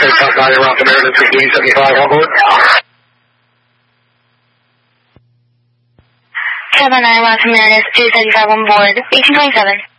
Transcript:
South 9 Rock American 1575 on board. 79 Rock American 275 on board, 1827.